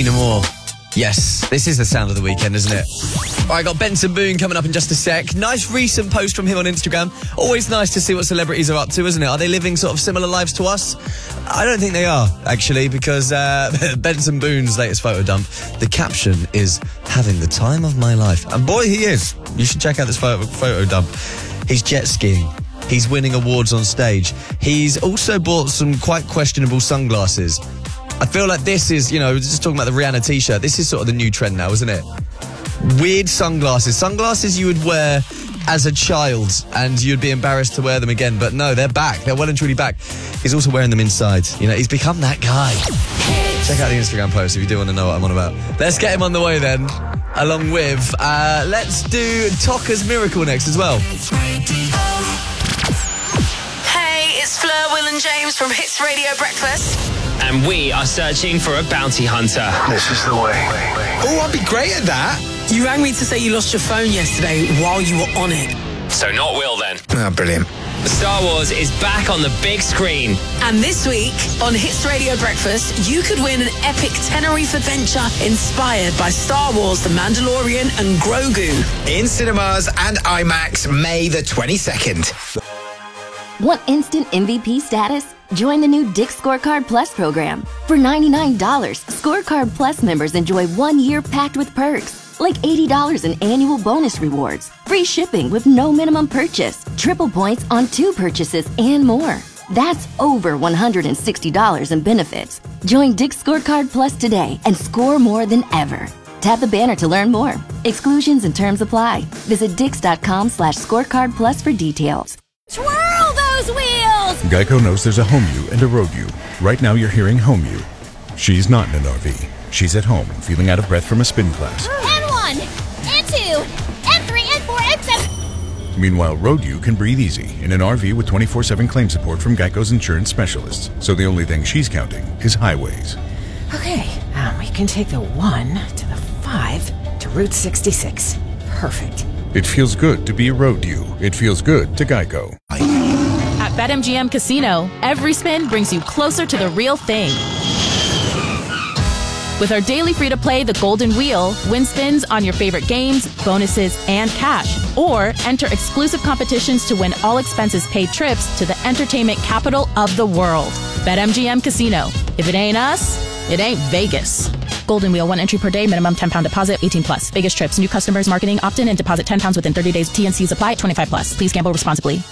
Tina Moore. Yes, this is the sound of the weekend, isn't it? All right, got Benson Boone coming up in just a sec. Nice recent post from him on Instagram. Always nice to see what celebrities are up to, isn't it? Are they living sort of similar lives to us? I don't think they are, actually, because Benson Boone's latest photo dump, the caption is, having the time of my life. And boy, he is. You should check out this photo dump. He's jet skiing. He's winning awards on stage. He's also bought some quite questionable sunglasses. I feel like this is, just talking about the Rihanna t-shirt, this is sort of the new trend now, isn't it? Weird sunglasses. Sunglasses you would wear as a child and you'd be embarrassed to wear them again. But no, they're back. They're well and truly back. He's also wearing them inside. He's become that guy. Check out the Instagram post if you do want to know what I'm on about. Let's get him on the way then. Along with, let's do Tocca's Miracle next as well. Hey, it's Fleur, Will and James from Hits Radio Breakfast. And we are searching for a bounty hunter. This is the way. Oh, I'd be great at that. You rang me to say you lost your phone yesterday while you were on it. So not Will then. Oh, brilliant. Star Wars is back on the big screen. And this week on Hits Radio Breakfast, you could win an epic Tenerife adventure inspired by Star Wars, The Mandalorian and Grogu. In cinemas and IMAX, May the 22nd. Want instant MVP status? Join the new Dick's Scorecard Plus program. For $99, Scorecard Plus members enjoy 1 year packed with perks, like $80 in annual bonus rewards, free shipping with no minimum purchase, triple points on 2 purchases, and more. That's over $160 in benefits. Join Dick's Scorecard Plus today and score more than ever. Tap the banner to learn more. Exclusions and terms apply. Visit dix.com/scorecard plus for details. Twirl those wheels! Geico knows there's a home you and a road you. Right now you're hearing home you. She's not in an RV. She's at home, feeling out of breath from a spin class. N1, N2, N3, N4, N7. Meanwhile, road you can breathe easy in an RV with 24/7 claim support from Geico's insurance specialists. So the only thing she's counting is highways. Okay, we can take the 1 to the 5 to Route 66. Perfect. It feels good to be a road you. It feels good to Geico. At BetMGM Casino, every spin brings you closer to the real thing. With our daily free-to-play The Golden Wheel, win spins on your favorite games, bonuses, and cash. Or enter exclusive competitions to win all expenses-paid trips to the entertainment capital of the world. BetMGM Casino. If it ain't us, it ain't Vegas. Golden Wheel, 1 entry per day, minimum £10 deposit, 18 plus. Vegas trips, new customers, marketing, opt-in and deposit £10 within 30 days. T&Cs apply, 25 plus. Please gamble responsibly.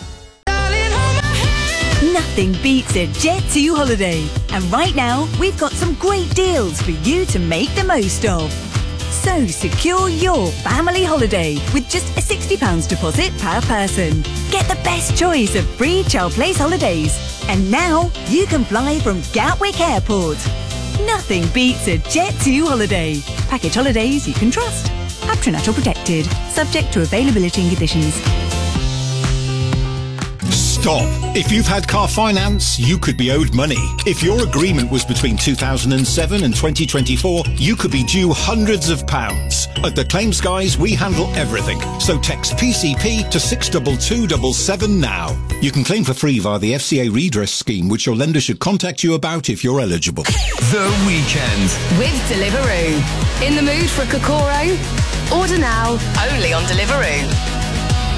Nothing beats a Jet2 holiday. And right now, we've got some great deals for you to make the most of. So secure your family holiday with just a £60 deposit per person. Get the best choice of free child place holidays. And now, you can fly from Gatwick Airport. Nothing beats a Jet2 holiday. Package holidays you can trust. Patronage protected. Subject to availability and conditions. Stop. If you've had car finance, you could be owed money. If your agreement was between 2007 and 2024, you could be due hundreds of pounds. At the Claims Guys, we handle everything. So text PCP to 62277 now. You can claim for free via the FCA redress scheme, which your lender should contact you about if you're eligible. The Weekend With Deliveroo. In the mood for a Kokoro? Order now, only on Deliveroo.